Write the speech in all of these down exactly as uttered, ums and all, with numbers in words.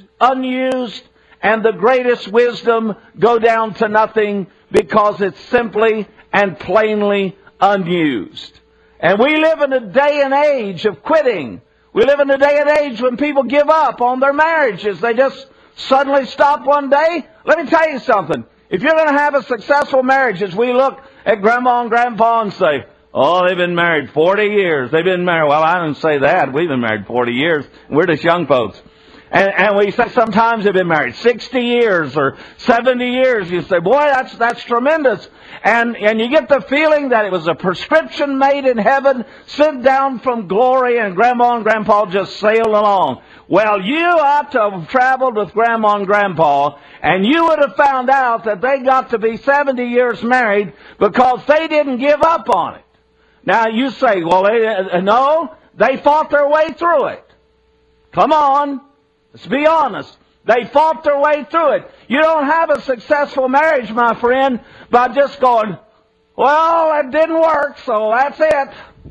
unused, and the greatest wisdom go down to nothing because it's simply and plainly unused. And we live in a day and age of quitting. We live in a day and age when people give up on their marriages. They just suddenly stop one day. Let me tell you something. If you're going to have a successful marriage, as we look at Grandma and Grandpa and say, oh, they've been married forty years. They've been married. Well, I didn't say that. We've been married forty years. We're just young folks. And, and we say sometimes they've been married sixty years or seventy years. You say, boy, that's that's tremendous. And and you get the feeling that it was a prescription made in heaven, sent down from glory, and Grandma and Grandpa just sailed along. Well, you ought to have traveled with Grandma and Grandpa, and you would have found out that they got to be seventy years married because they didn't give up on it. Now, you say, well, they, uh, no, they fought their way through it. Come on, let's be honest. They fought their way through it. You don't have a successful marriage, my friend, by just going, well, it didn't work, so that's it.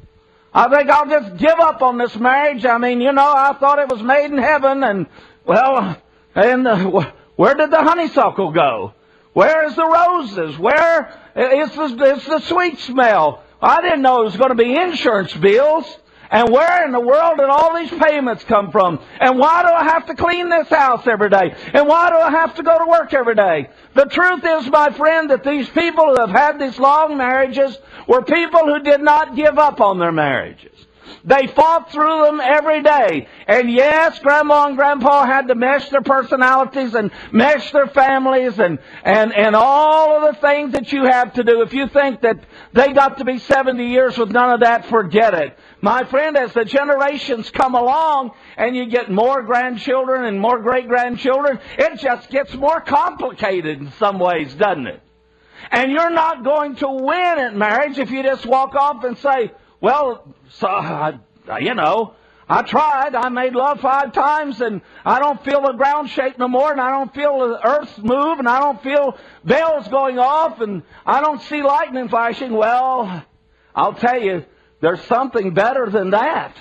I think I'll just give up on this marriage. I mean, you know, I thought it was made in heaven, and, well, and uh, where did the honeysuckle go? Where is the roses? Where is the, is the sweet smell? I didn't know it was going to be insurance bills. And where in the world did all these payments come from? And why do I have to clean this house every day? And why do I have to go to work every day? The truth is, my friend, that these people who have had these long marriages were people who did not give up on their marriages. They fought through them every day. And yes, Grandma and Grandpa had to mesh their personalities and mesh their families and, and, and all of the things that you have to do. If you think that they got to be seventy years with none of that, forget it. My friend, as the generations come along and you get more grandchildren and more great-grandchildren, it just gets more complicated in some ways, doesn't it? And you're not going to win at marriage if you just walk off and say, well, so, I, you know, I tried. I made love five times, and I don't feel the ground shake no more, and I don't feel the earth move, and I don't feel bells going off, and I don't see lightning flashing. Well, I'll tell you, there's something better than that.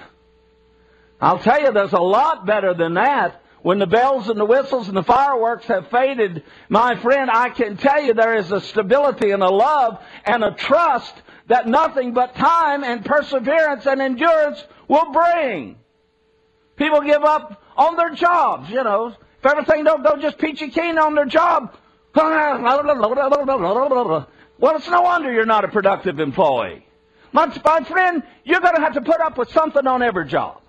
I'll tell you, there's a lot better than that. When the bells and the whistles and the fireworks have faded, my friend, I can tell you there is a stability and a love and a trust that nothing but time and perseverance and endurance will bring. People give up on their jobs, you know. If everything don't go just peachy keen on their job, well, it's no wonder you're not a productive employee. My, my friend, you're going to have to put up with something on every job.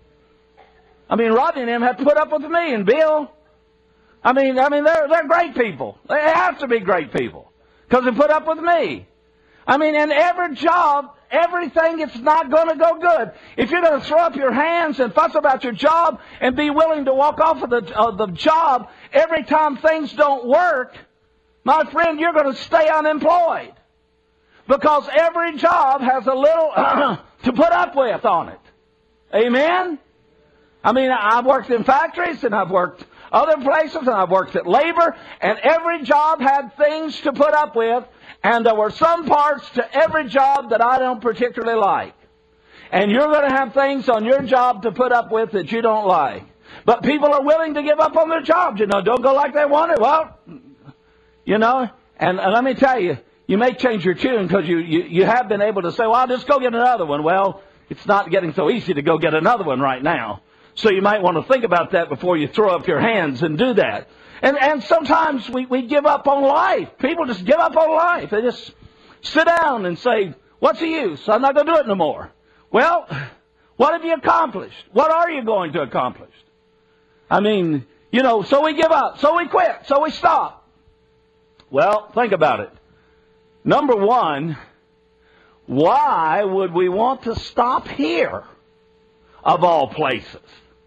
I mean, Rodney and them have to put up with me and Bill. I mean, I mean, they're they're great people. They have to be great people because they put up with me. I mean, in every job, everything, it's not going to go good. If you're going to throw up your hands and fuss about your job and be willing to walk off of the of the job every time things don't work, my friend, you're going to stay unemployed. Because every job has a little to put up with on it. Amen? I mean, I've worked in factories, and I've worked other places, and I've worked at labor, and every job had things to put up with, and there were some parts to every job that I don't particularly like. And you're going to have things on your job to put up with that you don't like. But people are willing to give up on their jobs, you know. Don't go like they want it. Well, you know, and, and let me tell you, you may change your tune because you, you, you have been able to say, well, I'll just go get another one. Well, it's not getting so easy to go get another one right now. So you might want to think about that before you throw up your hands and do that. And and sometimes we, we give up on life. People just give up on life. They just sit down and say, what's the use? I'm not going to do it no more. Well, what have you accomplished? What are you going to accomplish? I mean, you know, so we give up. So we quit. So we stop. Well, think about it. Number one, why would we want to stop here, of all places?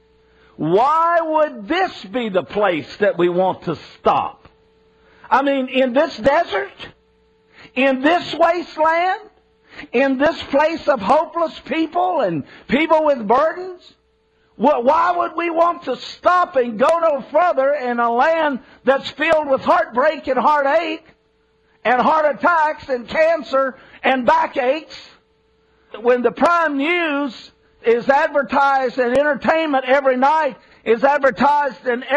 Why would this be the place that we want to stop? I mean, in this desert? In this wasteland? In this place of hopeless people and people with burdens? Why would we want to stop and go no further in a land that's filled with heartbreak and heartache? And heart attacks and cancer and backaches, when the prime news is advertised and entertainment every night is advertised in